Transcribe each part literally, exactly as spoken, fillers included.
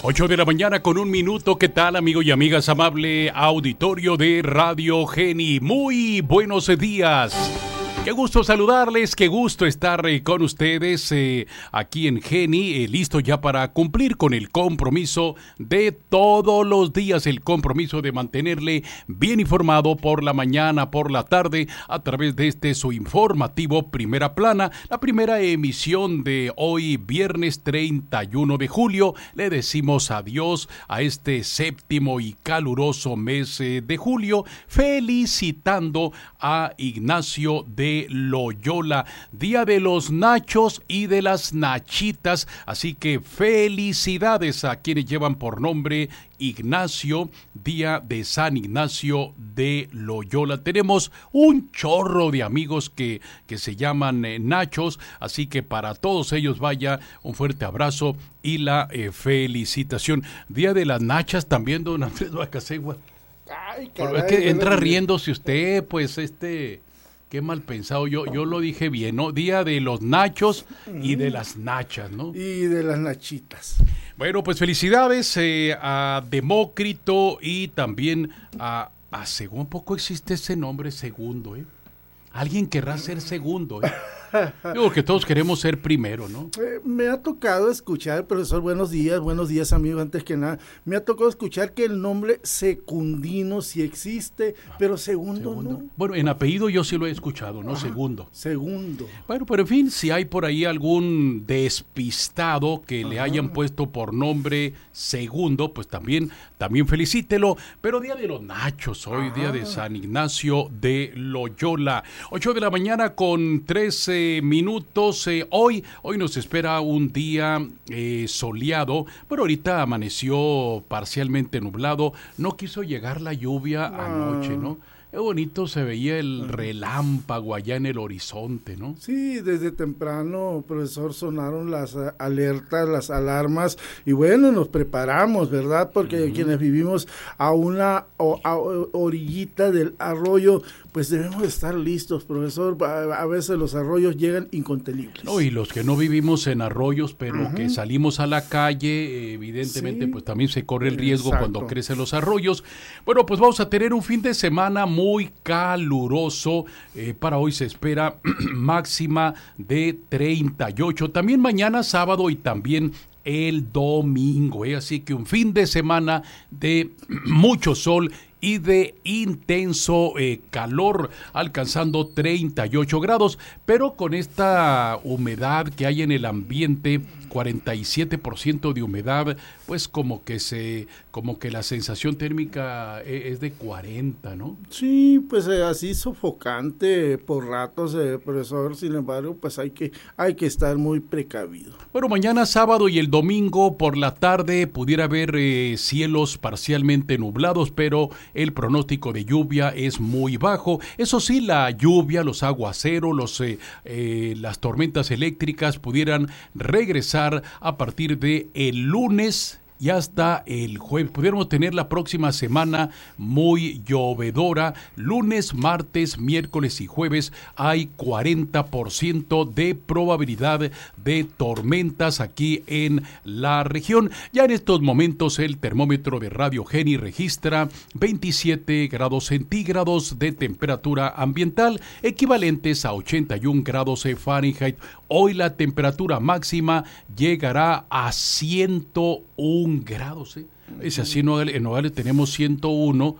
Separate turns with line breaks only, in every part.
ocho de la mañana con un minuto. ¿Qué tal, amigos y amigas? Amable auditorio de Radio Geni. Muy buenos días. Qué gusto saludarles, qué gusto estar eh, con ustedes eh, aquí en Geni, eh, listo ya para cumplir con el compromiso de todos los días, el compromiso de mantenerle bien informado por la mañana, por la tarde, a través de este su informativo Primera Plana, la primera emisión de hoy, viernes treinta y uno de julio. Le decimos adiós a este séptimo y caluroso mes eh, de julio, felicitando a Ignacio de Loyola, día de los nachos y de las nachitas, así que felicidades a quienes llevan por nombre Ignacio, día de San Ignacio de Loyola. Tenemos un chorro de amigos que, que se llaman eh, nachos, así que para todos ellos vaya un fuerte abrazo y la eh, felicitación. Día de las nachas también, don Andrés Bacasegua. Ay, caray, es que entra riéndose usted, pues este... Qué mal pensado, yo, yo lo dije bien, ¿no? Día de los nachos y de las nachas, ¿no?
Y de las nachitas.
Bueno, pues felicidades eh, a Demócrito y también a, a Segundo. Poco existe ese nombre, Segundo, ¿eh? Alguien querrá ser segundo, ¿eh? Digo que todos queremos ser primero, ¿no?
Eh, me ha tocado escuchar, profesor, buenos días, buenos días, amigo, antes que nada. Me ha tocado escuchar que el nombre Secundino sí existe, pero segundo, segundo. no.
Bueno, en apellido yo sí lo he escuchado, ¿no? Ajá, segundo.
Segundo.
Bueno, pero en fin, si hay por ahí algún despistado que Ajá. le hayan puesto por nombre Segundo, pues también, también felicítelo. Pero día de los nachos hoy, Ajá. día de San Ignacio de Loyola. ocho de la mañana con trece minutos. Eh, hoy, hoy nos espera un día eh, soleado. Bueno, ahorita amaneció parcialmente nublado. No quiso llegar la lluvia no. anoche, ¿no? Qué bonito se veía el relámpago allá en el horizonte, ¿no?
Sí, desde temprano, profesor, sonaron las alertas, las alarmas, y bueno, nos preparamos, ¿verdad? Porque uh-huh. quienes vivimos a una o, a, orillita del arroyo, pues debemos estar listos, profesor. A, a veces los arroyos llegan incontenibles.
No, y los que no vivimos en arroyos, pero uh-huh. que salimos a la calle, evidentemente, sí. pues también se corre el riesgo Exacto. cuando crecen los arroyos. Bueno, pues vamos a tener un fin de semana muy muy caluroso. Eh, para hoy se espera máxima de treinta y ocho. También mañana sábado y también el domingo. ¿eh? Así que un fin de semana de mucho sol y de intenso eh, calor, alcanzando treinta y ocho grados, pero con esta humedad que hay en el ambiente, cuarenta y siete por ciento de humedad, pues como que se, como que la sensación térmica es de cuarenta, ¿no?
Sí, pues eh, así sofocante por ratos, eh, profesor. Sin embargo, pues hay que, hay que estar muy precavido.
Bueno, mañana sábado y el domingo por la tarde pudiera haber eh, cielos parcialmente nublados, pero el pronóstico de lluvia es muy bajo. Eso sí, la lluvia, los aguaceros, los, eh, eh, las tormentas eléctricas pudieran regresar a partir de el lunes y hasta el jueves. Pudiéramos tener la próxima semana muy llovedora. Lunes, martes, miércoles y jueves hay cuarenta por ciento de probabilidad de tormentas aquí en la región. Ya en estos momentos el termómetro de Radio Geni registra veintisiete grados centígrados de temperatura ambiental, equivalentes a ochenta y un grados Fahrenheit. Hoy la temperatura máxima llegará a ciento uno grados, ¿eh? Es así, en Nogales, en Nogales tenemos ciento uno.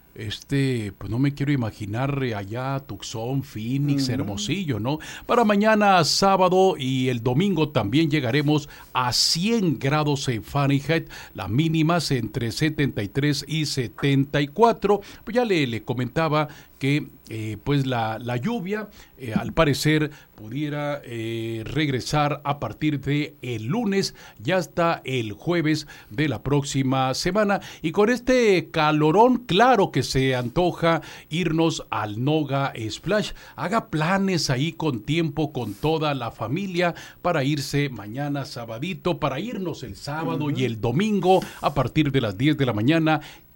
Este, pues no me quiero imaginar allá Tucson, Phoenix, uh-huh. Hermosillo, ¿no? Para mañana sábado y el domingo también llegaremos a cien grados en Fahrenheit, las mínimas entre setenta y tres y setenta y cuatro. Pues ya le, le comentaba que eh, pues la, la lluvia eh, al parecer pudiera eh, regresar a partir de el lunes y hasta el jueves de la próxima semana. Y con este calorón, claro que se antoja irnos al Noga Splash. Haga planes ahí con tiempo, con toda la familia, para irse mañana sabadito, para irnos el sábado uh-huh. y el domingo a partir de las diez de la mañana.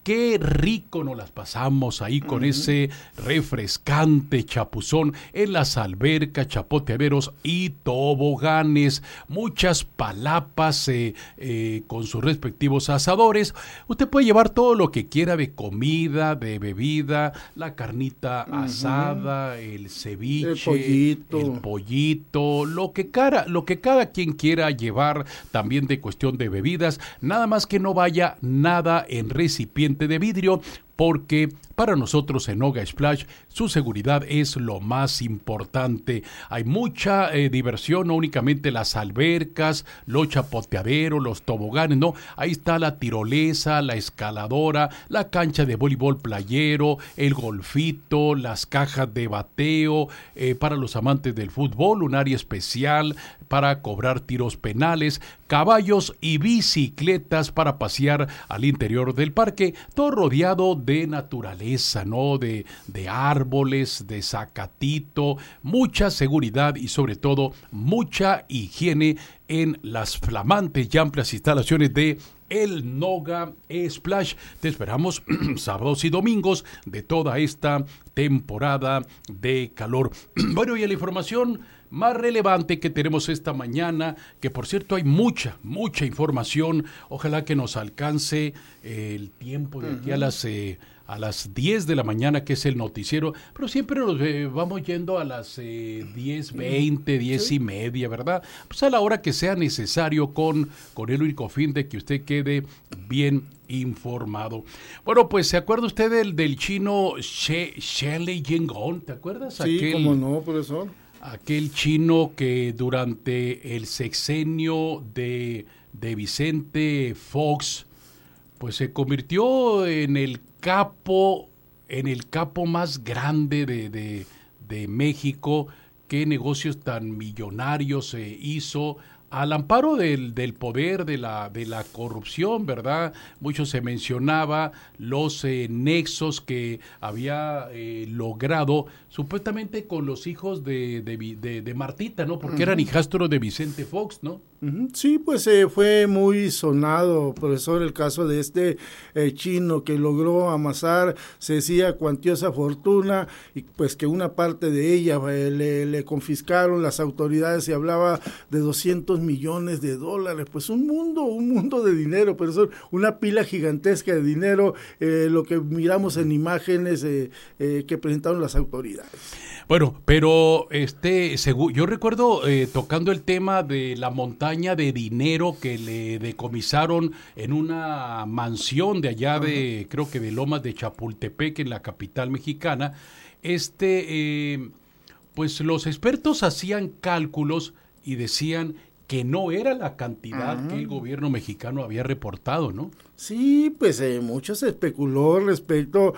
Qué rico nos las pasamos ahí con uh-huh. ese refrescante chapuzón en las albercas, chapoteaderos y toboganes. Muchas palapas eh, eh, con sus respectivos asadores. Usted puede llevar todo lo que quiera de comida, de bebida, la carnita uh-huh. asada, el ceviche,
el pollito.
el pollito, lo que, cara, lo que cada quien quiera llevar también de cuestión de bebidas. Nada más que no vaya nada en recipiente de vidrio, porque para nosotros en Noga Splash su seguridad es lo más importante. Hay mucha eh, diversión, no únicamente las albercas, los chapoteaderos, los toboganes, no, ahí está la tirolesa, la escaladora, la cancha de voleibol playero, el golfito, las cajas de bateo, eh, para los amantes del fútbol, un área especial para cobrar tiros penales, caballos y bicicletas para pasear al interior del parque, todo rodeado de naturaleza, ¿no? De, de árboles, de zacatito, mucha seguridad y sobre todo mucha higiene en las flamantes y amplias instalaciones de el Noga Splash. Te esperamos sábados y domingos de toda esta temporada de calor. Bueno, y a la información más relevante que tenemos esta mañana, que por cierto hay mucha, mucha información, ojalá que nos alcance eh, el tiempo de aquí a las eh, a las diez de la mañana, que es el noticiero, pero siempre nos eh, vamos yendo a las eh, diez veinte, diez y media, ¿verdad? Pues a la hora que sea necesario, con, con el único fin de que usted quede bien informado. Bueno, pues ¿se acuerda usted del, del chino She, Shenlei Yingong? ¿Te acuerdas?
Sí,
Aquel,
cómo no, profesor.
Aquel chino que durante el sexenio de, de Vicente Fox, pues se convirtió en el capo, en el capo más grande de, de, de México. Qué negocios tan millonarios se hizo al amparo del, del poder, de la, de la corrupción, ¿verdad? Mucho se mencionaba los eh, nexos que había eh, logrado supuestamente con los hijos de, de, de, de Martita, ¿no? Porque uh-huh. eran hijastros de Vicente Fox, ¿no?
Uh-huh. Sí, pues eh, fue muy sonado, profesor, el caso de este eh, chino que logró amasar, se decía, cuantiosa fortuna, y pues que una parte de ella eh, le, le confiscaron las autoridades, y hablaba de doscientos millones de dólares, pues un mundo, un mundo de dinero, profesor, una pila gigantesca de dinero, eh, lo que miramos en imágenes eh, eh, que presentaron las autoridades.
Bueno, pero este, según, yo recuerdo eh, tocando el tema de la montaña de dinero que le decomisaron en una mansión de allá de, uh-huh. creo que de Lomas de Chapultepec, en la capital mexicana. Este, eh, pues los expertos hacían cálculos y decían que no era la cantidad uh-huh. que el gobierno mexicano había reportado, ¿no?
Sí, pues eh, mucho se especuló respecto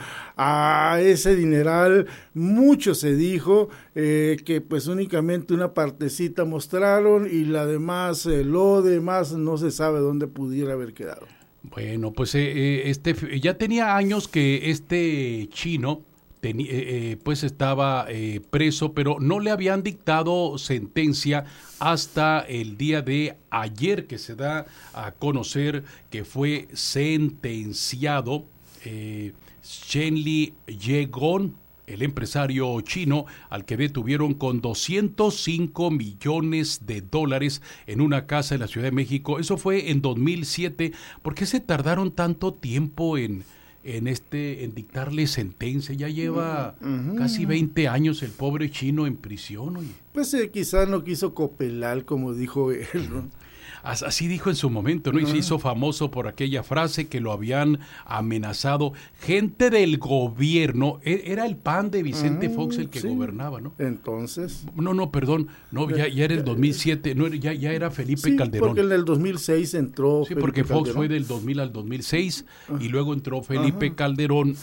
a ese dineral, mucho se dijo eh, que pues únicamente una partecita mostraron y la demás, eh, lo demás no se sabe dónde pudiera haber quedado.
Bueno, pues eh, este ya tenía años que este chino Teni, eh, eh, pues estaba eh, preso, pero no le habían dictado sentencia hasta el día de ayer, que se da a conocer que fue sentenciado eh, Shenlei Yingong, el empresario chino al que detuvieron con doscientos cinco millones de dólares en una casa en la Ciudad de México. Eso fue en dos mil siete. ¿Por qué se tardaron tanto tiempo en en este en dictarle sentencia? Ya lleva uh-huh. casi veinte años el pobre chino en prisión, oye.
Pues eh, quizás no quiso copelar, como dijo él, ¿no?
Así dijo en su momento, ¿no? Y se hizo famoso por aquella frase que lo habían amenazado. Gente del gobierno, era el P A N de Vicente Fox el que sí. gobernaba, ¿no?
Entonces.
No, no, perdón, no, ya, ya era el dos mil siete, no, ya, ya era Felipe
sí,
Calderón.
Porque en el dos mil seis entró
Sí, Felipe porque Fox Calderón. Fue del dos mil al dos mil seis Ajá. y luego entró Felipe Ajá. Calderón.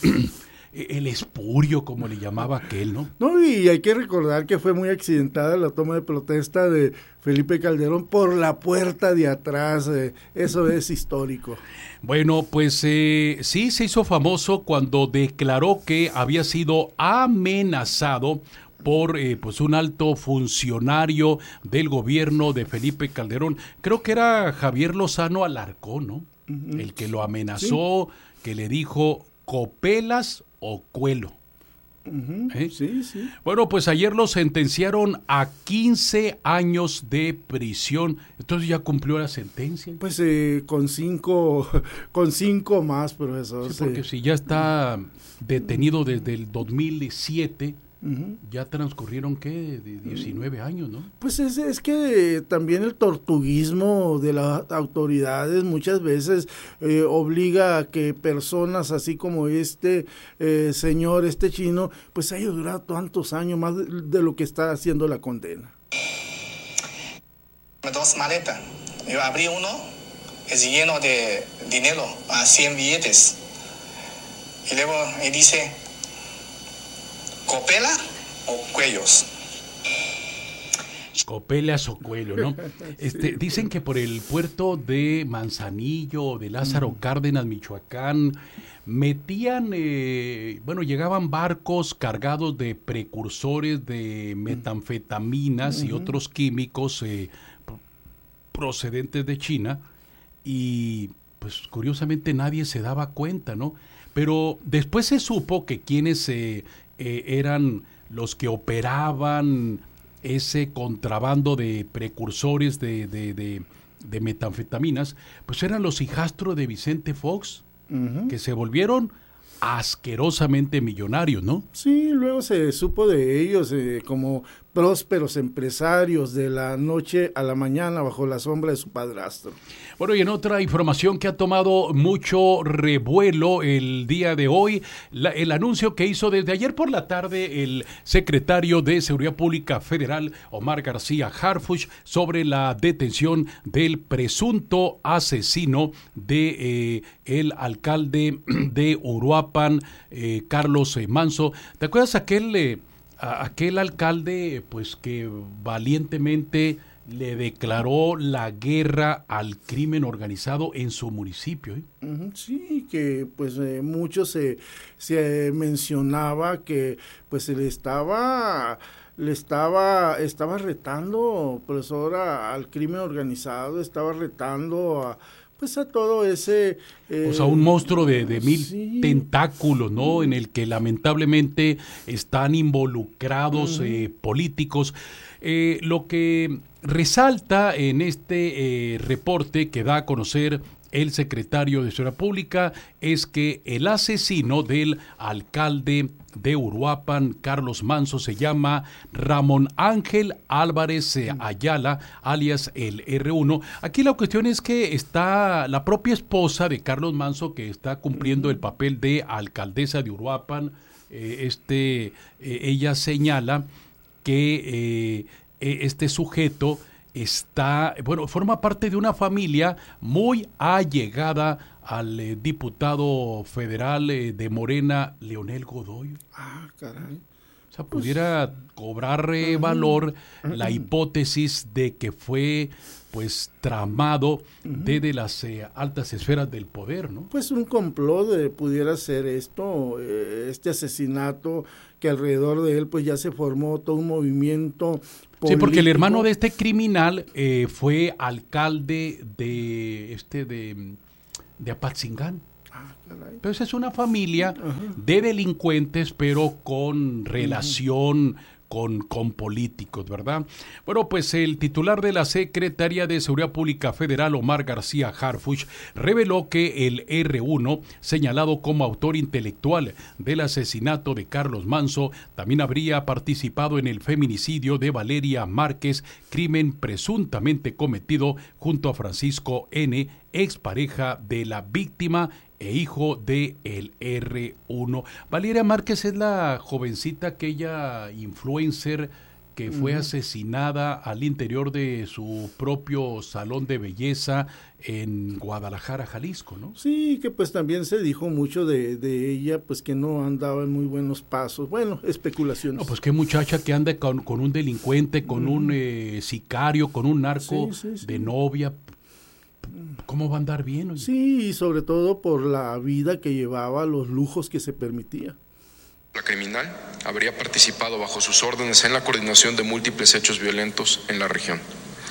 El espurio, como le llamaba aquel, ¿no?
No, y hay que recordar que fue muy accidentada la toma de protesta de Felipe Calderón por la puerta de atrás, eh, eso es histórico.
Bueno, pues eh, sí se hizo famoso cuando declaró que había sido amenazado por eh, pues un alto funcionario del gobierno de Felipe Calderón. Creo que era Javier Lozano Alarcón, ¿no? Uh-huh. El que lo amenazó. Sí. que le dijo copelas o cuelo.
Uh-huh. ¿Eh? Sí, sí.
Bueno, pues ayer lo sentenciaron a quince años de prisión. Entonces ya cumplió la sentencia.
Pues eh, con cinco, con cinco más, profesor.
Sí, porque sí. Si ya está detenido desde el dos mil siete, uh-huh. Ya transcurrieron, ¿qué? De diecinueve años, ¿no?
Pues es, es que también el tortuguismo de las autoridades muchas veces eh, obliga a que personas así como este eh, señor, este chino, pues haya durado tantos años más de, de lo que está haciendo la condena.
Dos maletas. Yo abrí uno, es lleno de dinero, a cien billetes. Y luego me dice, ¿copela o cuellos?
Copelas o cuello, ¿no? Este, dicen que por el puerto de Manzanillo, de Lázaro Cárdenas, Michoacán, metían, eh, bueno, llegaban barcos cargados de precursores de metanfetaminas uh-huh. y otros químicos eh, procedentes de China, y pues curiosamente nadie se daba cuenta, ¿no? Pero después se supo que quienes eh, eh, eran los que operaban ese contrabando de precursores de, de, de, de metanfetaminas, pues eran los hijastros de Vicente Fox, uh-huh. que se volvieron asquerosamente millonarios, ¿no?
Sí, luego se supo de ellos eh, como prósperos empresarios de la noche a la mañana bajo la sombra de su padrastro.
Bueno, y en otra información que ha tomado mucho revuelo el día de hoy, la, el anuncio que hizo desde ayer por la tarde el secretario de Seguridad Pública Federal, Omar García Harfuch, sobre la detención del presunto asesino de eh, el alcalde de Uruapan, eh, Carlos eh, Manso. ¿Te acuerdas aquel... Eh, aquel alcalde pues que valientemente le declaró la guerra al crimen organizado en su municipio? ¿eh?
Sí, que pues eh, mucho se, se mencionaba que pues se le estaba le estaba estaba retando, profesora, al crimen organizado, estaba retando a pues a todo ese...
Eh, o sea, un monstruo de, de mil sí. tentáculos, ¿no? En el que lamentablemente están involucrados uh-huh. eh, políticos. Eh, lo que resalta en este eh, reporte que da a conocer el secretario de Seguridad Pública es que el asesino del alcalde de Uruapan, Carlos Manso, se llama Ramón Ángel Álvarez eh, Ayala, alias el erre uno. Aquí la cuestión es que está la propia esposa de Carlos Manso, que está cumpliendo el papel de alcaldesa de Uruapan. Eh, este, eh, ella señala que eh, este sujeto está, bueno, forma parte de una familia muy allegada al eh, diputado federal eh, de Morena, Leonel Godoy.
Ah, caray.
O sea, pudiera pues, cobrar eh, uh-huh. valor uh-huh. la hipótesis de que fue, pues, tramado uh-huh. desde las eh, altas esferas del poder, ¿no?
Pues un complot de, pudiera ser esto, eh, este asesinato, que alrededor de él, pues, ya se formó todo un movimiento político.
Sí, porque el hermano de este criminal eh, fue alcalde de, este, de... de Apatzingán. Ah, entonces es una familia uh-huh. de delincuentes, pero con relación uh-huh. con, con políticos, ¿verdad? Bueno, pues el titular de la Secretaría de Seguridad Pública Federal, Omar García Harfuch, reveló que el erre uno, señalado como autor intelectual del asesinato de Carlos Manso, también habría participado en el feminicidio de Valeria Márquez, crimen presuntamente cometido junto a Francisco N., expareja de la víctima e hijo de el erre uno. Valeria Márquez es la jovencita, aquella influencer que fue uh-huh. asesinada al interior de su propio salón de belleza en Guadalajara, Jalisco, ¿no?
Sí, que pues también se dijo mucho de, de ella, pues que no andaba en muy buenos pasos. Bueno, especulaciones.
No, pues qué muchacha que anda con, con un delincuente, con uh-huh. un eh, sicario, con un narco sí, sí, sí. de novia. ¿Cómo va a andar bien? Oye?
Sí, y sobre todo por la vida que llevaba, los lujos que se permitía.
La criminal habría participado bajo sus órdenes en la coordinación de múltiples hechos violentos en la región.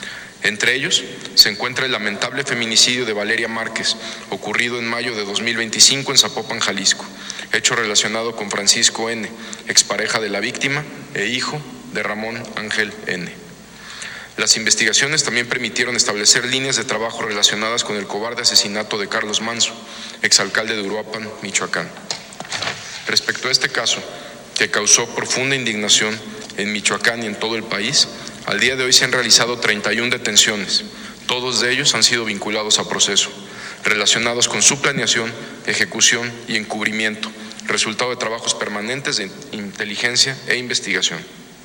Entre ellos se encuentra el lamentable feminicidio de Valeria Márquez, ocurrido en mayo de dos mil veinticinco en Zapopan, Jalisco, hecho relacionado con Francisco N., expareja de la víctima e hijo de Ramón Ángel N. Las investigaciones también permitieron establecer líneas de trabajo relacionadas con el cobarde asesinato de Carlos Manso, exalcalde de Uruapan, Michoacán. Respecto a este caso, que causó profunda indignación en Michoacán y en todo el país, al día de hoy se han realizado treinta y una detenciones. Todos de ellos han sido vinculados a proceso, relacionados con su planeación, ejecución y encubrimiento, resultado de trabajos permanentes de inteligencia e investigación.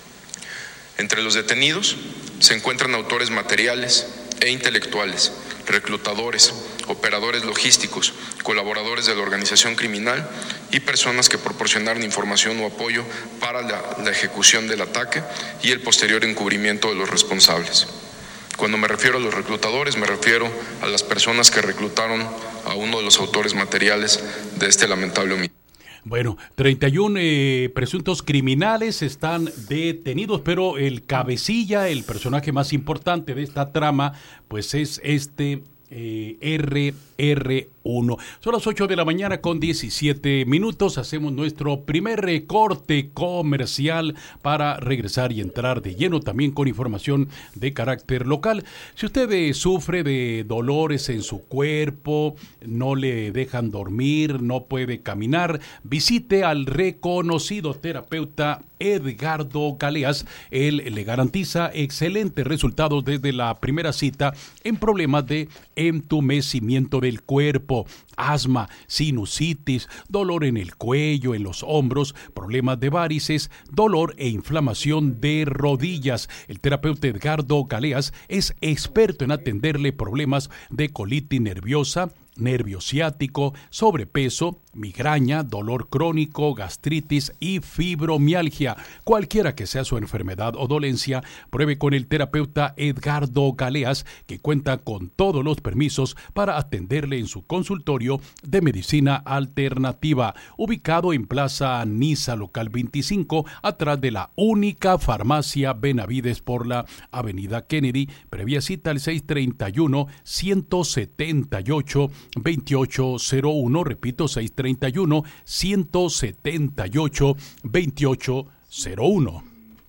Entre los detenidos se encuentran autores materiales e intelectuales, reclutadores, operadores logísticos, colaboradores de la organización criminal y personas que proporcionaron información o apoyo para la, la ejecución del ataque y el posterior encubrimiento de los responsables. Cuando me refiero a los reclutadores, me refiero a las personas que reclutaron a uno de los autores materiales de este lamentable homicidio.
Bueno, treinta y uno eh, presuntos criminales están detenidos, pero el cabecilla, el personaje más importante de esta trama, pues es este eh, R R uno. Son las ocho de la mañana con diecisiete minutos. Hacemos nuestro primer recorte comercial para regresar y entrar de lleno también con información de carácter local. Si usted eh, sufre de dolores en su cuerpo, no le dejan dormir, no puede caminar, visite al reconocido terapeuta Edgardo Galeas. Él le garantiza excelentes resultados desde la primera cita en problemas de entumecimiento del cuerpo, asma, sinusitis, dolor en el cuello, en los hombros, problemas de varices, dolor e inflamación de rodillas. El terapeuta Edgardo Galeas es experto en atenderle problemas de colitis nerviosa, nervio ciático, sobrepeso, migraña, dolor crónico, gastritis y fibromialgia. Cualquiera que sea su enfermedad o dolencia, pruebe con el terapeuta Edgardo Galeas, que cuenta con todos los permisos para atenderle en su consultorio de medicina alternativa, ubicado en Plaza Niza, local veinticinco, atrás de la única farmacia Benavides por la avenida Kennedy. Previa cita al seis treinta y uno, ciento setenta y ocho, veintiocho cero uno, repito, seis treinta y uno, ciento setenta y ocho, veintiocho cero uno.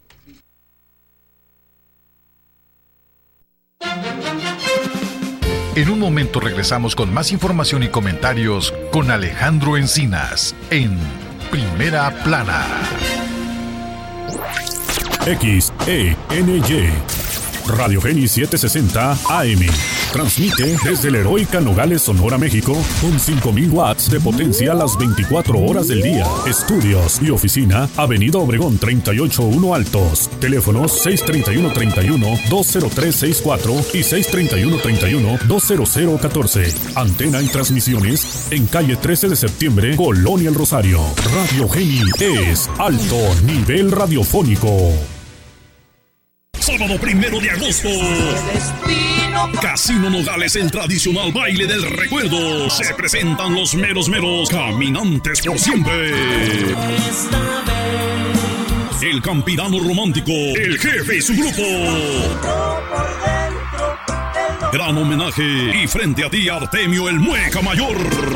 En un momento regresamos con más información y comentarios con Alejandro Encinas en Primera Plana.
X E N Y Radio Geni setecientos sesenta A M. Transmite desde la heroica Nogales, Sonora, México, con cinco mil watts de potencia las veinticuatro horas del día. Estudios y oficina, Avenida Obregón treinta y ocho uno Altos. Teléfonos seis treinta y uno, treinta y uno, dos cero tres sesenta y cuatro y seis treinta y uno, treinta y uno, dos cero cero catorce. Antena y transmisiones en calle trece de septiembre, Colonia El Rosario. Radio Geni es alto nivel radiofónico.
Sábado primero de agosto, Casino Nogales, el tradicional baile del recuerdo. Se presentan los meros meros caminantes por siempre. El Campirano Romántico, el jefe y su grupo. Gran homenaje y frente a ti Artemio el Mueca Mayor.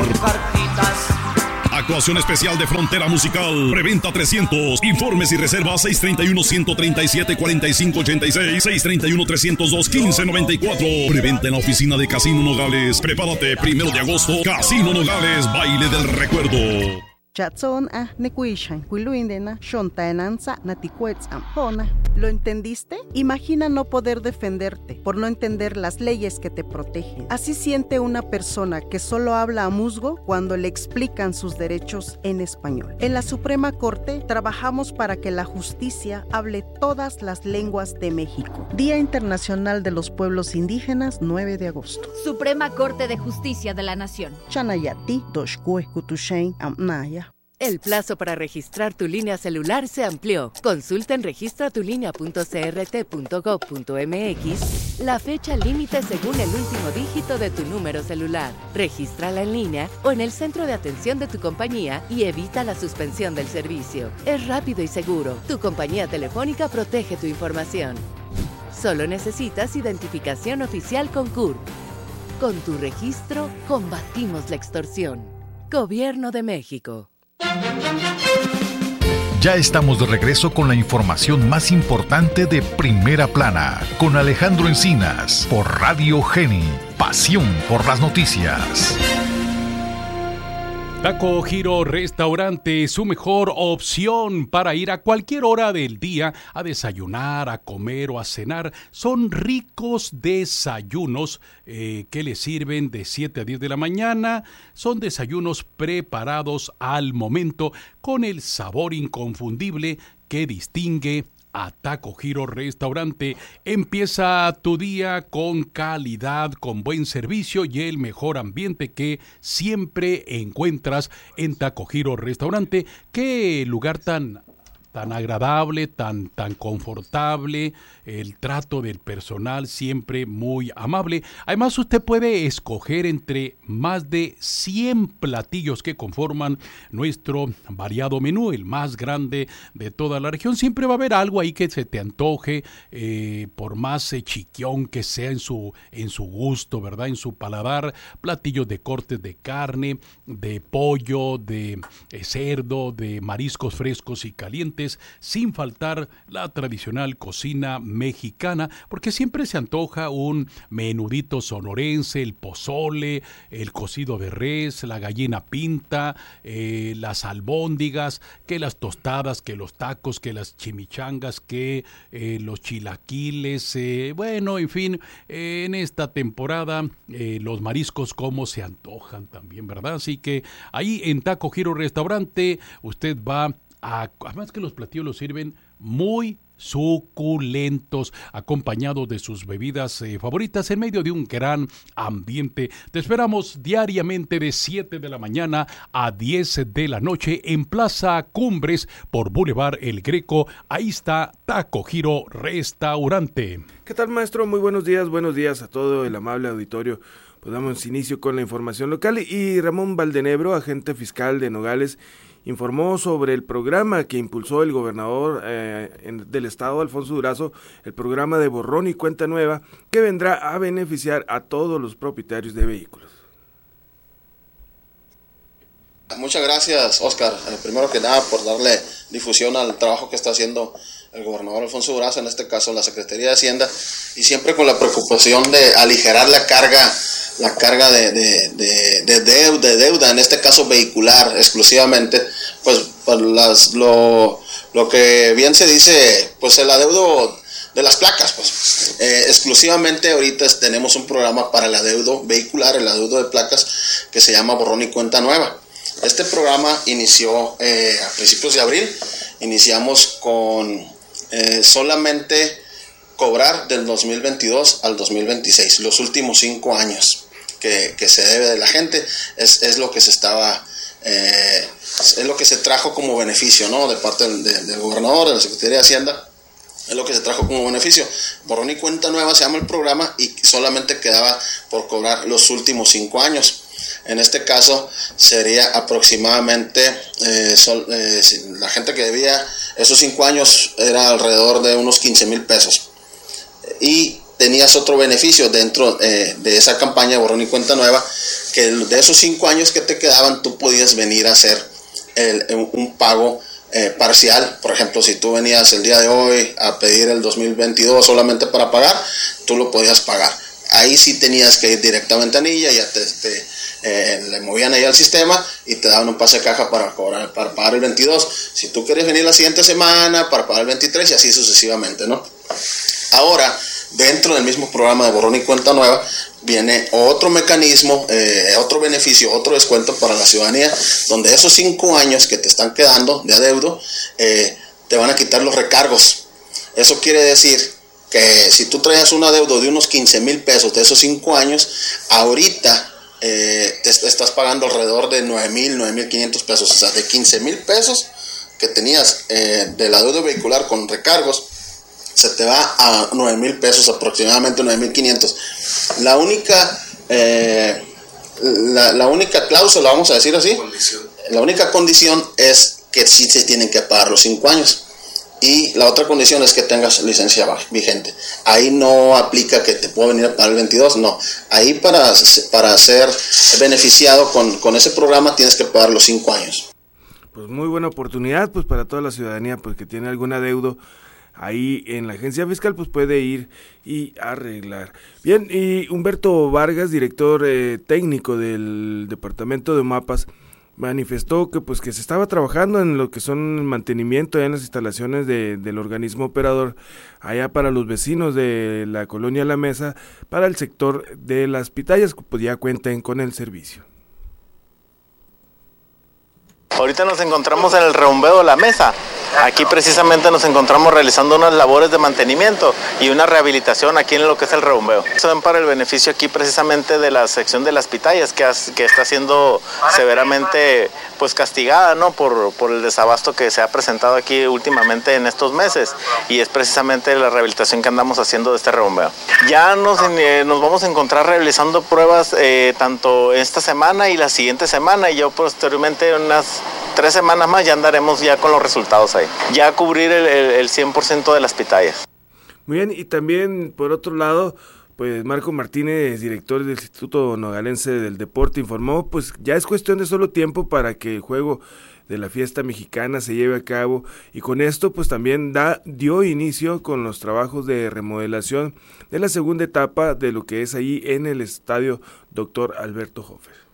Actuación especial de Frontera Musical. Preventa trescientos. Informes y reservas seis treinta y uno, ciento treinta y siete, cuarenta y cinco ochenta y seis. seis treinta y uno, trescientos dos, quince noventa y cuatro. Preventa en la oficina de Casino Nogales. Prepárate, primero de agosto. Casino Nogales, baile del recuerdo.
Chatson a nekuishan, kuiluindena, shontaenanza, naticuetz ampona. ¿Lo entendiste? Imagina no poder defenderte por no entender las leyes que te protegen. Así siente una persona que solo habla a musgo cuando le explican sus derechos en español. En la Suprema Corte trabajamos para que la justicia hable todas las lenguas de México. Día Internacional de los Pueblos Indígenas, nueve de agosto.
Suprema Corte de Justicia de la Nación.
Chanayati, doshkue, kutushen, amnaya.
El plazo para registrar tu línea celular se amplió. Consulta en registra tu línea punto c r t punto gov punto m x la fecha límite según el último dígito de tu número celular. Regístrala en línea o en el centro de atención de tu compañía y evita la suspensión del servicio. Es rápido y seguro. Tu compañía telefónica protege tu información. Solo necesitas identificación oficial con C U R. Con tu registro, combatimos la extorsión. Gobierno de México.
Ya estamos de regreso con la información más importante de Primera Plana, con Alejandro Encinas, por Radio Geni, pasión por las noticias.
Taco Giro Restaurante, su mejor opción para ir a cualquier hora del día a desayunar, a comer o a cenar. Son ricos desayunos eh, que les sirven de siete a diez de la mañana. Son desayunos preparados al momento con el sabor inconfundible que distingue a Taco Giro Restaurante. Empieza tu día con calidad, con buen servicio y el mejor ambiente que siempre encuentras en Taco Giro Restaurante. Qué lugar tan tan agradable, tan, tan confortable, el trato del personal siempre muy amable. Además, usted puede escoger entre más de cien platillos que conforman nuestro variado menú, el más grande de toda la región. Siempre va a haber algo ahí que se te antoje, eh, por más eh, chiquión que sea en su, en su gusto, ¿verdad? En su paladar, platillos de cortes de carne, de pollo, de eh, cerdo, de mariscos frescos y calientes, sin faltar la tradicional cocina mexicana, porque siempre se antoja un menudito sonorense, el pozole, el cocido de res, la gallina pinta, eh, las albóndigas, que las tostadas, que los tacos, que las chimichangas, que eh, los chilaquiles, eh, bueno, en fin, eh, en esta temporada eh, los mariscos como se antojan también, ¿verdad? Así que ahí en Taco Giro Restaurante usted va a, además que los platillos los sirven muy suculentos, acompañados de sus bebidas eh, favoritas, en medio de un gran ambiente. Te esperamos diariamente de siete de la mañana a diez de la noche en Plaza Cumbres por Boulevard El Greco. Ahí está Taco Giro Restaurante.
¿Qué tal, maestro? Muy buenos días, buenos días a todo el amable auditorio. Pues damos inicio con la información local y Ramón Valdenebro, agente fiscal de Nogales, informó sobre el programa que impulsó el gobernador eh, en, del estado, Alfonso Durazo, el programa de borrón y cuenta nueva, que vendrá a beneficiar a todos los propietarios de vehículos.
Muchas gracias, Oscar. Eh, primero que nada, por darle difusión al trabajo que está haciendo el gobernador Alfonso Durazo, en este caso la Secretaría de Hacienda, y siempre con la preocupación de aligerar la carga la carga de, de, de, de, deuda, de deuda, en este caso vehicular exclusivamente, pues, pues las, lo, lo que bien se dice, pues el adeudo de las placas, pues eh, exclusivamente ahorita tenemos un programa para el adeudo vehicular, el adeudo de placas, que se llama Borrón y Cuenta Nueva. Este programa inició eh, a principios de abril, iniciamos con eh, solamente cobrar del dos mil veintidós al dos mil veintiséis, los últimos cinco años que, que se debe de la gente, es, es lo que se estaba, eh, es lo que se trajo como beneficio, ¿no? De parte del, de, del gobernador, de la Secretaría de Hacienda, es lo que se trajo como beneficio. Borrón y Cuenta Nueva se llama el programa y solamente quedaba por cobrar los últimos cinco años. En este caso sería aproximadamente, eh, sol, eh, la gente que debía esos cinco años era alrededor de unos quince mil pesos. Y tenías otro beneficio dentro eh, de esa campaña de Borrón y Cuenta Nueva, que de esos cinco años que te quedaban, tú podías venir a hacer el, un pago eh, parcial. Por ejemplo, si tú venías el día de hoy a pedir el dos mil veintidós solamente para pagar, tú lo podías pagar. Ahí sí tenías que ir directamente a Anilla, ya te, te eh, le movían ahí al sistema y te daban un pase de caja para cobrar, para pagar el veintidós. Si tú quieres venir la siguiente semana para pagar el veintitrés, y así sucesivamente, ¿no? Ahora, dentro del mismo programa de Borrón y Cuenta Nueva, viene otro mecanismo, eh, otro beneficio, otro descuento para la ciudadanía, donde esos cinco años que te están quedando de adeudo, eh, te van a quitar los recargos. Eso quiere decir que si tú traías un adeudo de unos quince mil pesos de esos cinco años, ahorita eh, te estás pagando alrededor de nueve mil, nueve mil quinientos pesos. O sea, de quince mil pesos que tenías eh, del adeudo vehicular con recargos, se te va a nueve mil pesos, aproximadamente nueve mil quinientos. La única, eh, la, la única cláusula, vamos a decir así, condición. La única condición es que sí se tienen que pagar los cinco años. y la otra condición es que tengas licencia vigente. Ahí no aplica que te pueda venir para el veintidós, no. Ahí para, para ser beneficiado con, con ese programa tienes que pagar los cinco años.
Pues muy buena oportunidad pues para toda la ciudadanía pues que tiene algún adeudo ahí en la agencia fiscal, pues puede ir y arreglar. Bien, y Humberto Vargas, director eh, técnico del Departamento de Mapas, manifestó que pues que se estaba trabajando en lo que son el mantenimiento en las instalaciones de, del organismo operador allá para los vecinos de la colonia La Mesa, para el sector de las pitayas, pues ya cuenten con el servicio.
Ahorita nos encontramos en el rebumbeo de La Mesa. Aquí precisamente nos encontramos realizando unas labores de mantenimiento y una rehabilitación aquí en lo que es el rebumbeo. Son para el beneficio aquí precisamente de la sección de las pitayas, que, has, que está siendo severamente pues castigada, ¿no? por, por el desabasto que se ha presentado aquí últimamente en estos meses, y es precisamente la rehabilitación que andamos haciendo de este rebumbeo. Ya nos, eh, nos vamos a encontrar realizando pruebas eh, tanto esta semana y la siguiente semana, y yo posteriormente unas tres semanas más ya andaremos ya con los resultados ahí, ya a cubrir el, el, el cien por ciento de las pitayas.
Muy bien, y también por otro lado, pues Marco Martínez, director del Instituto Nogalense del Deporte, informó pues ya es cuestión de solo tiempo para que el juego de la fiesta mexicana se lleve a cabo, y con esto pues también da dio inicio con los trabajos de remodelación de la segunda etapa de lo que es ahí en el estadio Doctor Alberto Hofer.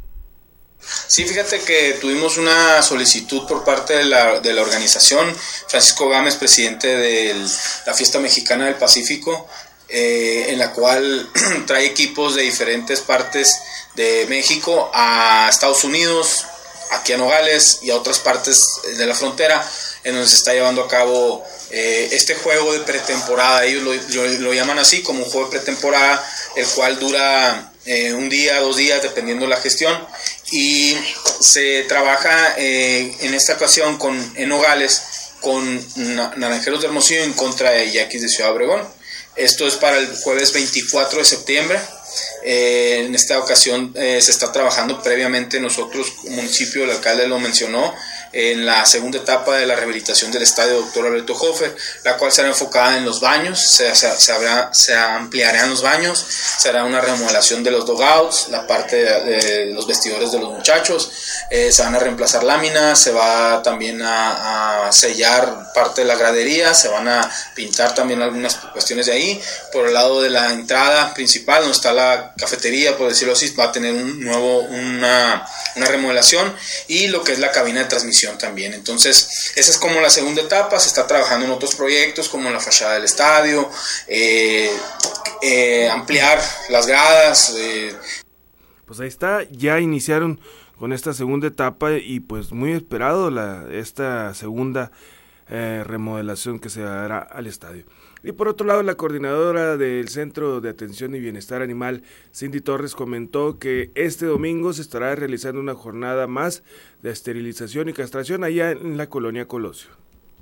Sí, fíjate que tuvimos una solicitud por parte de la, de la organización. Francisco Gámez, presidente de la Fiesta Mexicana del Pacífico, eh, en la cual trae equipos de diferentes partes de México a Estados Unidos, aquí a Nogales y a otras partes de la frontera, en donde se está llevando a cabo eh, este juego de pretemporada. Ellos lo, lo, lo llaman así, como un juego de pretemporada, el cual dura eh, un día, dos días, dependiendo de la gestión, y se trabaja eh, en esta ocasión con, en Nogales con Naranjeros de Hermosillo en contra de Yaquis de Ciudad Obregón. Esto es para el jueves veinticuatro de septiembre. Eh, en esta ocasión eh, se está trabajando previamente nosotros, municipio, el alcalde lo mencionó, en la segunda etapa de la rehabilitación del estadio Doctor Alberto Hofer, la cual será enfocada en los baños, se, se, se, habrá, se ampliarán los baños, será una remodelación de los dugouts, la parte de, de los vestidores de los muchachos, eh, se van a reemplazar láminas, se va también a, a sellar parte de la gradería, se van a pintar también algunas cuestiones de ahí. Por el lado de la entrada principal, donde está la cafetería, por decirlo así, va a tener un nuevo, una, una remodelación, y lo que es la cabina de transmisión también. Entonces esa es como la segunda etapa. Se está trabajando en otros proyectos como la fachada del estadio, eh, eh, ampliar las gradas. Eh.
Pues ahí está, ya iniciaron con esta segunda etapa, y pues muy esperado la, esta segunda eh, remodelación que se hará al estadio. Y por otro lado, la coordinadora del Centro de Atención y Bienestar Animal, Cindy Torres, comentó que este domingo se estará realizando una jornada más de esterilización y castración allá en la colonia Colosio.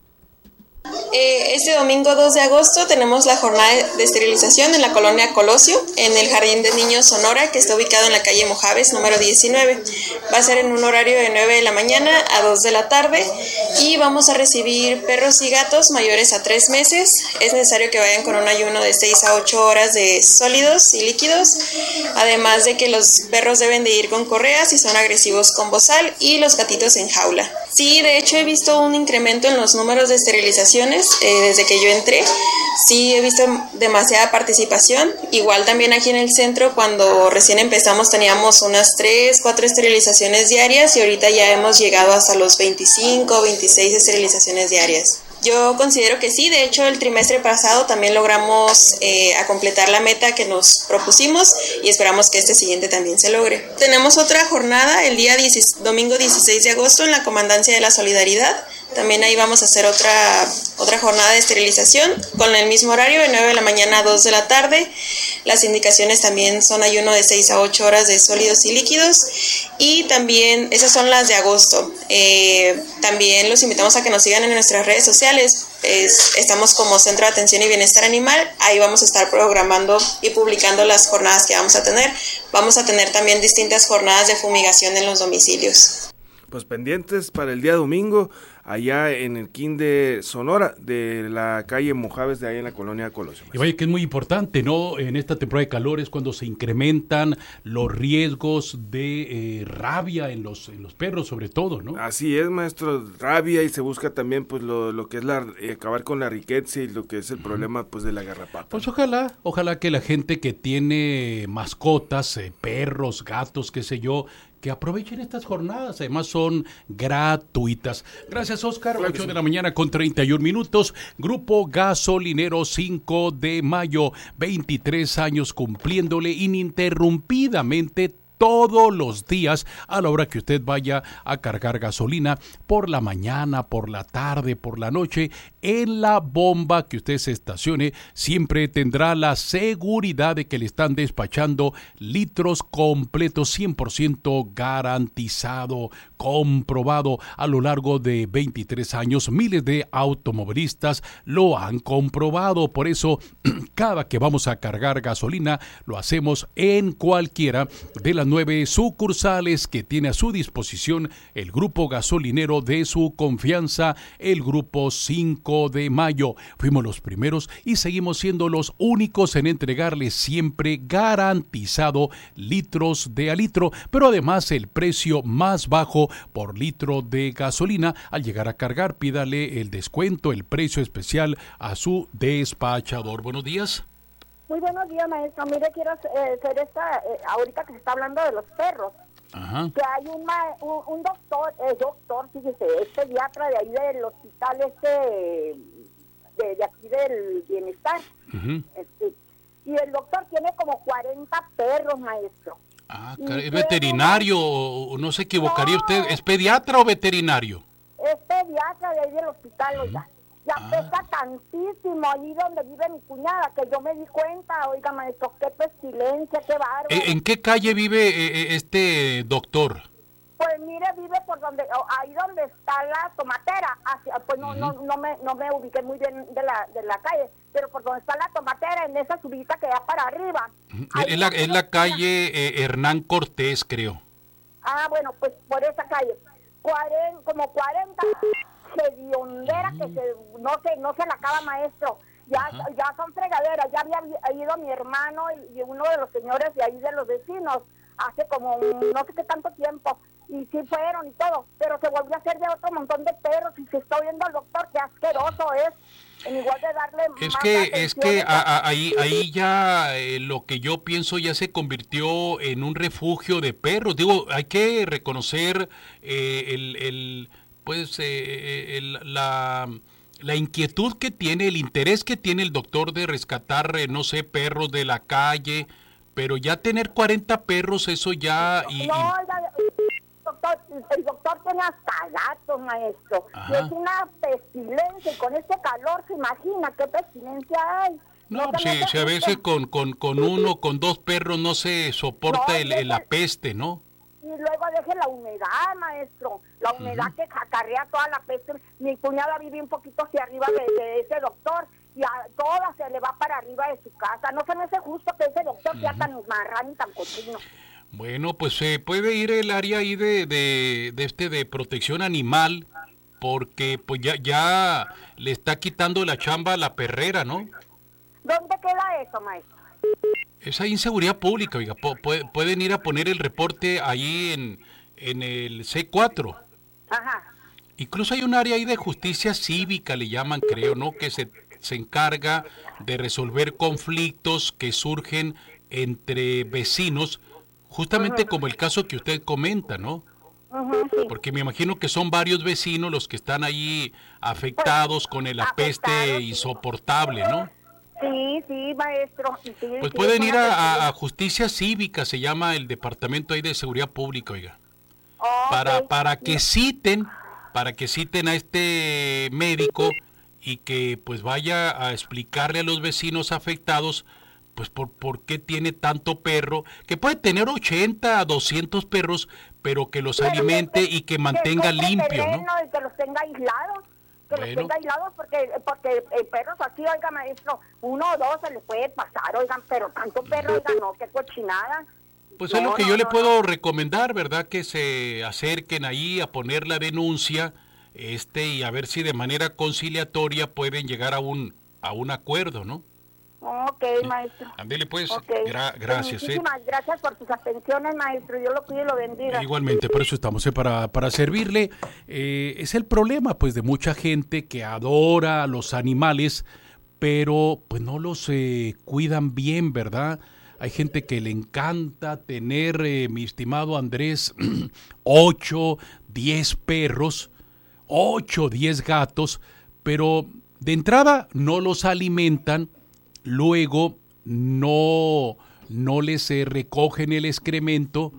Eh, este domingo dos de agosto tenemos la jornada de esterilización en la colonia Colosio, en el Jardín de Niños Sonora, que está ubicado en la calle Mojaves, número diecinueve. Va a ser en un horario de nueve de la mañana a dos de la tarde, y vamos a recibir perros y gatos mayores a tres meses. Es necesario que vayan con un ayuno de seis a ocho horas de sólidos y líquidos, además de que los perros deben de ir con correas si son agresivos con bozal, y los gatitos en jaula. Sí, de hecho he visto un incremento en los números de esterilizaciones eh, desde que yo entré. Sí, he visto demasiada participación. Igual también aquí en el centro, cuando recién empezamos teníamos unas tres, cuatro esterilizaciones diarias, y ahorita ya hemos llegado hasta los veinticinco, veintiséis esterilizaciones diarias. Yo considero que sí. De hecho el trimestre pasado también logramos eh, a completar la meta que nos propusimos, y esperamos que este siguiente también se logre. Tenemos otra jornada el día diez, domingo dieciséis de agosto en la Comandancia de la Solidaridad. También ahí vamos a hacer otra, otra jornada de esterilización con el mismo horario de nueve de la mañana a dos de la tarde. Las indicaciones también son ayuno de seis a ocho horas de sólidos y líquidos, y también esas son las de agosto. Eh, también los invitamos a que nos sigan en nuestras redes sociales. Es, estamos como Centro de Atención y Bienestar Animal. Ahí vamos a estar programando y publicando las jornadas que vamos a tener. Vamos a tener también distintas jornadas de fumigación en los domicilios.
Pues pendientes para el día domingo allá en el Quín de Sonora, de la calle Mojaves, de ahí en la colonia Colosio.
Y vaya que es muy importante, ¿no? En esta temporada de calor es cuando se incrementan los riesgos de eh, rabia en los en los perros, sobre todo, ¿no?
Así es, maestro, rabia, y se busca también pues lo, lo que es la eh, acabar con la riqueza y lo que es el uh-huh. problema pues de la garrapata.
Pues ojalá, ojalá que la gente que tiene mascotas, eh, perros, gatos, qué sé yo, que aprovechen estas jornadas, además son gratuitas. Gracias, Oscar. Claro ocho sí. de la mañana con treinta y un minutos. Grupo Gasolinero cinco de mayo, veintitrés años cumpliéndole ininterrumpidamente todos los días a la hora que usted vaya a cargar gasolina, por la mañana, por la tarde, por la noche, en la bomba que usted se estacione, siempre tendrá la seguridad de que le están despachando litros completos, cien por ciento garantizado, comprobado. A lo largo de veintitrés años, miles de automovilistas lo han comprobado. Por eso, cada que vamos a cargar gasolina, lo hacemos en cualquiera de las nueve sucursales que tiene a su disposición el grupo gasolinero de su confianza, el Grupo cinco de mayo. Fuimos los primeros y seguimos siendo los únicos en entregarles siempre garantizado litros de a litro, pero además el precio más bajo por litro de gasolina. Al llegar a cargar, pídale el descuento, el precio especial a su despachador. Buenos días.
Muy buenos días, maestro. Mire, quiero eh, hacer esta, eh, ahorita que se está hablando de los perros,
Ajá.
que hay un, ma, un, un doctor, eh, doctor, fíjese, es pediatra de ahí del hospital este, de, de aquí del bienestar,
uh-huh.
este, y el doctor tiene como cuarenta perros, maestro.
Ah, ¿es veterinario o no se equivocaría no, usted? ¿Es pediatra o veterinario?
Es pediatra de ahí del hospital, uh-huh. oiga. Ya ah. pesa tantísimo ahí donde vive mi cuñada, que yo me di cuenta, oiga, maestro, qué pestilencia, qué bárbaro.
¿En qué calle vive eh, este doctor?
Pues mire, vive por donde, ahí donde está la tomatera, hacia, pues no, uh-huh. no, no me, no me ubiqué muy bien de la, de la calle, pero por donde está la tomatera, en esa subida que va para arriba.
Uh-huh. Es la, es la calle eh, Hernán Cortés, creo.
Ah, bueno, pues por esa calle, Cuaren, como cuarenta... hediondera que se, no se no se la acaba, maestro. Ya Ajá. ya son fregaderas. Ya había ido mi hermano y, y uno de los señores de ahí de los vecinos hace como no sé qué tanto tiempo, y sí fueron y todo, pero se volvió a hacer de otro montón de perros y se está oyendo al doctor, qué asqueroso es. En igual de darle
es
más
que es que a, a, ahí ahí ya eh, lo que yo pienso ya se convirtió en un refugio de perros. Digo, hay que reconocer eh, el, el pues eh, el, la, la inquietud que tiene, el interés que tiene el doctor de rescatar, eh, no sé, perros de la calle, pero ya tener cuarenta perros, eso ya... Y,
no,
y...
Oiga, doctor, el doctor tiene hasta gatos, maestro. Y es una pestilencia, y con este calor, ¿se imagina qué pestilencia hay?
No, no si, si a veces con, con, con uno, con dos perros no se soporta no, el, el, la peste, ¿no?
Y luego deje la humedad, maestro, la humedad uh-huh. que acarrea toda la peste. Mi cuñada vive un poquito hacia arriba de, de ese doctor y a toda se le va para arriba de su casa. No se me hace justo que ese doctor uh-huh. sea tan marrano y tan cochino.
Bueno, pues se eh, puede ir el área ahí de, de, de este de protección animal, porque pues ya, ya le está quitando la chamba a la perrera, ¿no?
¿Dónde queda eso, maestro?
Esa inseguridad pública, oiga, pu- pueden ir a poner el reporte ahí en, en el C cuatro.
Ajá.
Incluso hay un área ahí de justicia cívica, le llaman, creo, ¿no? Que se, se encarga de resolver conflictos que surgen entre vecinos, justamente uh-huh. como el caso que usted comenta, ¿no?
Uh-huh, sí.
Porque me imagino que son varios vecinos los que están ahí afectados pues, con el apeste insoportable, ¿no?
Sí, sí, maestro. Sí,
pues
sí,
pueden ir a, a Justicia Cívica, se llama el departamento ahí de Seguridad Pública, oiga.
Okay.
Para, para que citen, para que citen a este médico y que pues vaya a explicarle a los vecinos afectados pues por, por qué tiene tanto perro, que puede tener ochenta, doscientos perros, pero que los pero alimente que, y que mantenga que limpio, ¿no?
Y que los tenga aislados. Que bueno. los tenga aislados porque porque eh, perros así, oiga, maestro, uno o dos se les puede pasar, oigan, pero tanto perro, oiga, no, qué cochinada.
Pues
no,
es lo que
no,
yo
no,
le puedo
no.
recomendar, ¿verdad? Que se acerquen ahí a poner la denuncia este y a ver si de manera conciliatoria pueden llegar a un a un acuerdo, ¿no?
Ok, maestro.
Ándele pues,
okay.
gra gracias.
Muchísimas
eh.
gracias por tus atenciones, maestro. Dios lo cuide y lo bendiga.
Igualmente, por eso estamos, eh, para, para servirle. Eh, es el problema, pues, de mucha gente que adora a los animales, pero pues no los eh, cuidan bien, ¿verdad? Hay gente que le encanta tener, eh, mi estimado Andrés, ocho, diez perros, ocho, diez gatos, pero de entrada no los alimentan. Luego no, no les eh, recogen el excremento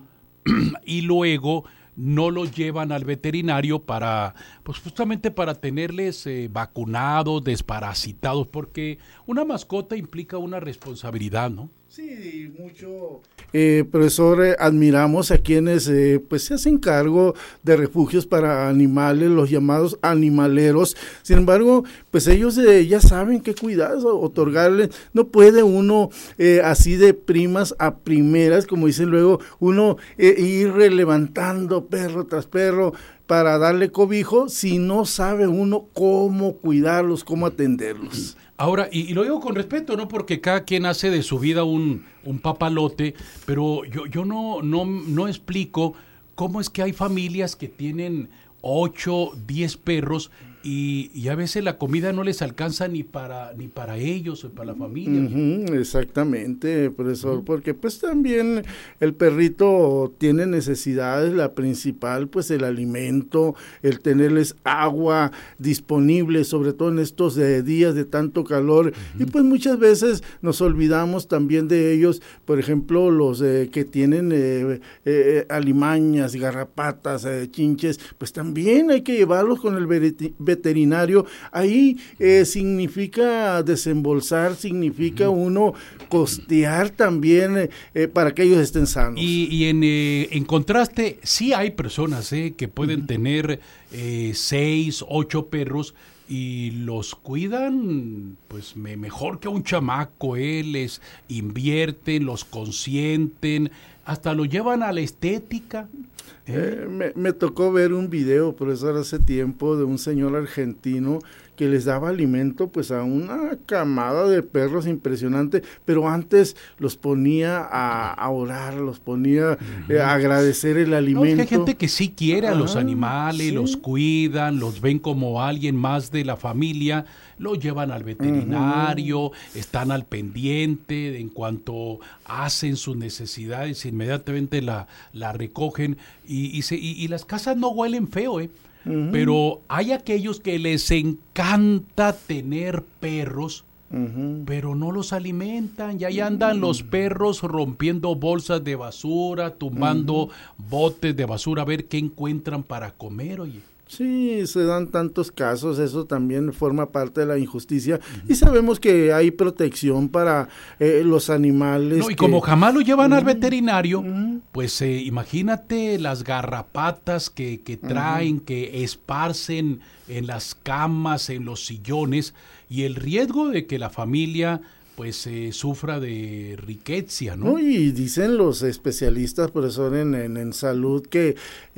y luego no los llevan al veterinario para, pues justamente para tenerles eh, vacunados, desparasitados, porque una mascota implica una responsabilidad, ¿no?
Sí, mucho, eh, profesor, eh, admiramos a quienes eh, pues se hacen cargo de refugios para animales, los llamados animaleros. Sin embargo, pues ellos eh, ya saben qué cuidados otorgarles. No puede uno eh, así de primas a primeras, como dicen luego, uno eh, ir levantando perro tras perro para darle cobijo si no sabe uno cómo cuidarlos, cómo atenderlos.
Ahora, y, y lo digo con respeto, ¿no? Porque cada quien hace de su vida un, un papalote, pero yo, yo no, no, no explico cómo es que hay familias que tienen ocho, diez perros y, y a veces la comida no les alcanza ni para ni para ellos o para la familia.
Uh-huh, exactamente, profesor, uh-huh. Porque pues también el perrito tiene necesidades, la principal pues el alimento, el tenerles agua disponible, sobre todo en estos eh, días de tanto calor, uh-huh. Y pues muchas veces nos olvidamos también de ellos, por ejemplo los eh, que tienen eh, eh, alimañas, garrapatas, eh, chinches, pues también hay que llevarlos con el veterinario veterinario, ahí eh, significa desembolsar, significa uno costear también eh, para que ellos estén sanos.
Y, y en, eh, en contraste, sí hay personas eh, que pueden uh-huh. tener eh, seis, ocho perros y los cuidan pues me, mejor que un chamaco, eh, les invierten, los consienten, hasta lo llevan a la estética.
Eh, me, me tocó ver un video, profesor, hace tiempo de un señor argentino que les daba alimento pues a una camada de perros impresionante, pero antes los ponía a, a orar, los ponía uh-huh. eh, a agradecer el alimento. No, es
que hay gente que sí quiere a ah, los animales, sí. Los cuidan, los ven como alguien más de la familia, los llevan al veterinario, uh-huh. Están al pendiente, en cuanto hacen sus necesidades, inmediatamente la, la recogen y, y, se, y, y las casas no huelen feo, ¿eh? Uh-huh. Pero hay aquellos que les encanta tener perros, uh-huh. Pero no los alimentan, y ahí andan uh-huh. Los perros rompiendo bolsas de basura, tumbando uh-huh. Botes de basura a ver qué encuentran para comer, oye.
Sí, se dan tantos casos, eso también forma parte de la injusticia, uh-huh. Y sabemos que hay protección para eh, los animales.
No, y
que...
como jamás lo llevan uh-huh. Al veterinario, uh-huh. Pues eh, imagínate las garrapatas que, que traen, uh-huh. Que esparcen en las camas, en los sillones, y el riesgo de que la familia pues eh, sufra de riqueza, ¿no?
¿no? Y dicen los especialistas, profesor, en, en, en salud, que,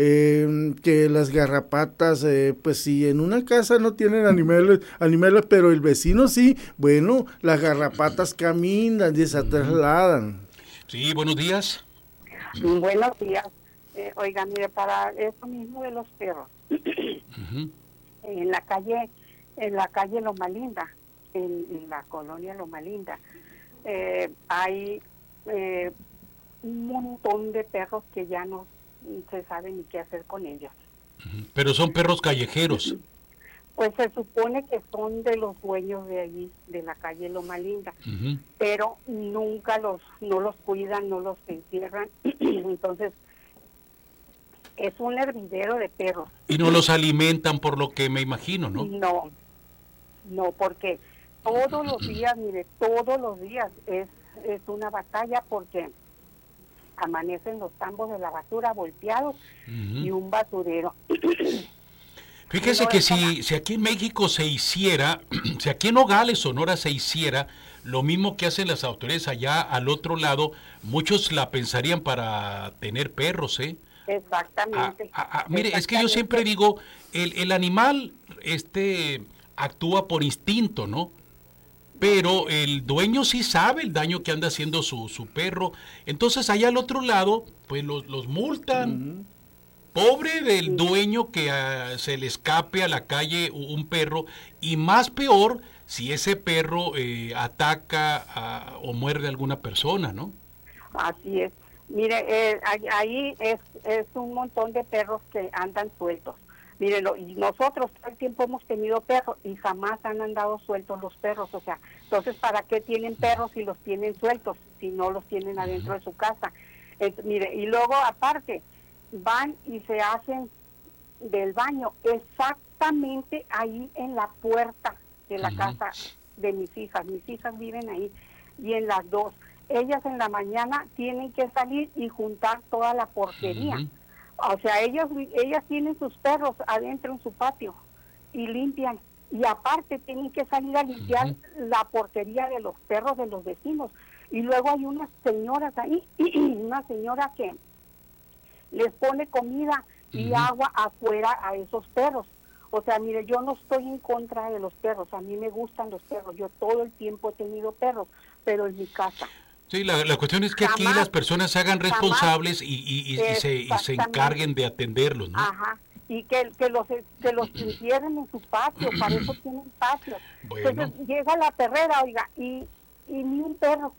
eh, que las garrapatas, eh, pues si en una casa no tienen animales, animales, pero el vecino sí, bueno, las garrapatas caminan y se trasladan.
Sí, buenos días.
Buenos días. Eh, oiga, mire, para eso mismo de los perros, uh-huh. En la calle, en la calle Loma Linda, En, en la colonia Loma Linda, eh, hay eh, un montón de perros que ya no se sabe ni qué hacer con ellos.
Pero son perros callejeros.
Pues se supone que son de los dueños de allí, de la calle Loma Linda, uh-huh. Pero nunca los, no los cuidan, no los encierran, entonces es un hervidero de perros.
Y no los alimentan, por lo que me imagino, ¿no?
No, no, porque todos los días, mire, todos los días es, es una batalla porque amanecen los tambos de la basura volteados uh-huh. Y un basurero.
Fíjese que si, si aquí en México se hiciera, si aquí en Nogales, Sonora se hiciera lo mismo que hacen las autoridades allá al otro lado, muchos la pensarían para tener perros, ¿eh?
Exactamente.
Ah, ah, ah, mire, Exactamente. Es que yo siempre digo, el, el animal este actúa por instinto, ¿no? Pero el dueño sí sabe el daño que anda haciendo su, su perro. Entonces allá al otro lado, pues los, los multan. Uh-huh. Pobre del sí. dueño que uh, se le escape a la calle un perro. Y más peor si ese perro eh, ataca uh, o muerde a alguna persona, ¿no?
Así es. Mire, eh, ahí es, es un montón de perros que andan sueltos. Mire, lo, y nosotros todo el tiempo hemos tenido perros y jamás han andado sueltos los perros. O sea, entonces, ¿para qué tienen perros si los tienen sueltos, si no los tienen adentro de su casa? Eh, mire, y luego, aparte, van y se hacen del baño exactamente ahí en la puerta de la uh-huh. casa de mis hijas. Mis hijas viven ahí y en las dos. Ellas en la mañana tienen que salir y juntar toda la porquería. Uh-huh. O sea, ellos, ellas tienen sus perros adentro en su patio y limpian. Y aparte tienen que salir a limpiar uh-huh. la porquería de los perros de los vecinos. Y luego hay unas señoras ahí, una señora que les pone comida y uh-huh. agua afuera a esos perros. O sea, mire, yo no estoy en contra de los perros. A mí me gustan los perros. Yo todo el tiempo he tenido perros, pero en mi casa.
Sí, la, la cuestión es que jamás, aquí las personas se hagan responsables jamás, y, y, y, y, se, y se encarguen de atenderlos, ¿no?
Ajá, y que, que los que los encierren en su patio, para eso tienen patio. Bueno. Entonces llega la perrera, oiga, y, y ni un perro.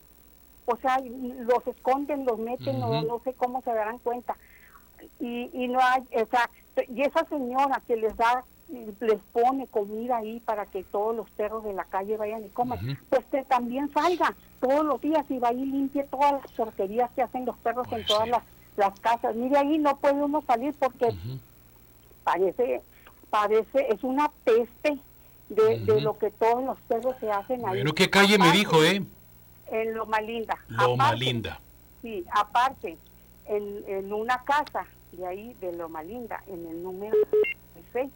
O sea, los esconden, los meten, uh-huh. no, no sé cómo se darán cuenta. Y, y no hay, o sea, y esa señora que les da, les pone comida ahí para que todos los perros de la calle vayan y coman, uh-huh. pues que también salga todos los días y va y limpie todas las porquerías que hacen los perros pues en todas sí. las, las casas. Mire, ahí no puede uno salir porque uh-huh. parece, parece, es una peste de, uh-huh. de lo que todos los perros se hacen ahí.
Bueno, ¿qué calle aparte, me dijo, eh?
En Loma Linda.
Loma Linda.
Sí, aparte, en, en una casa de ahí, de Loma Linda, en el número seis,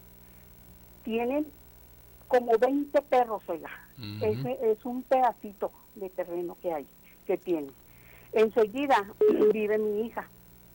tienen como veinte perros, oiga. Uh-huh. Ese es un pedacito de terreno que hay, que tiene. Enseguida vive mi hija.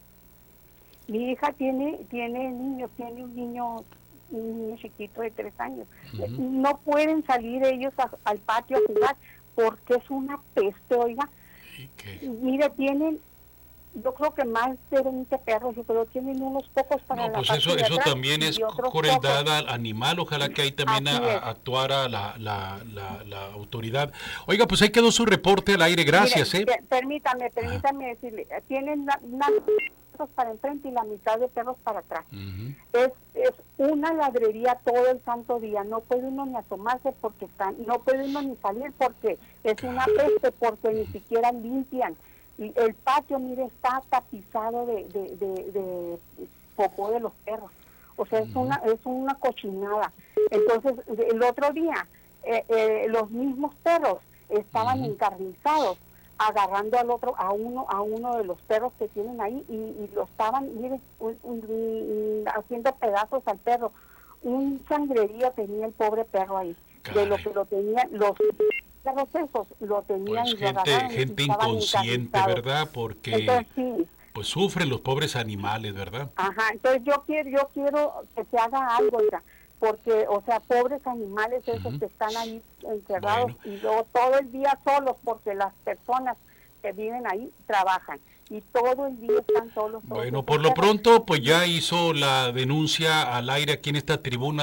Mi hija tiene tiene niños, tiene un niño un niño chiquito de tres años. Uh-huh. No pueden salir ellos a, al patio a jugar porque es una peste, oiga. Okay. Mire, tienen, yo creo que más de veinte perros, yo creo que tienen unos pocos para
no,
la
pues
parte
eso,
de
eso
atrás
también es crueldad al animal, ojalá que ahí también a, a, actuara la, la, la, la autoridad. Oiga, pues ahí quedó su reporte al aire, gracias.
Mire,
eh.
Permítame, permítame ah. decirle, tienen una, una perros para enfrente y la mitad de perros para atrás. Uh-huh. Es es una ladrería todo el santo día, no puede uno ni asomarse porque están, no puede uno ni salir porque es Caray. una peste, porque ni siquiera limpian. Y el patio, mire, está tapizado de, de, de, de popó de los perros. O sea, uh-huh. es una es una cochinada. Entonces, el otro día, eh, eh, los mismos perros estaban uh-huh. encarnizados, agarrando al otro, a uno a uno de los perros que tienen ahí, y, y lo estaban, mire, un, un, un, haciendo pedazos al perro. Un sangrerío tenía el pobre perro ahí. Caray. De lo que lo tenían, los perros esos lo tenían
pues
y
gente,
lo
gente inconsciente, ¿verdad? Porque entonces, sí. pues sufren los pobres animales, ¿verdad?
Ajá, entonces yo quiero, yo quiero que se haga algo, oiga, porque, o sea, pobres animales esos uh-huh. que están ahí encerrados bueno. y luego todo el día solos, porque las personas que viven ahí trabajan y todo el día están solos.
Bueno, por lo pronto, pues ya hizo la denuncia al aire aquí en esta tribuna